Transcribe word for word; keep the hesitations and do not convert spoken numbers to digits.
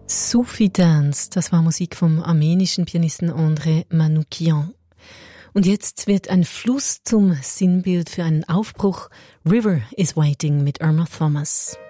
Sufi Dance, das war Musik vom armenischen Pianisten André Manoukian. Und jetzt wird ein Fluss zum Sinnbild für einen Aufbruch. River is Waiting mit Irma Thomas.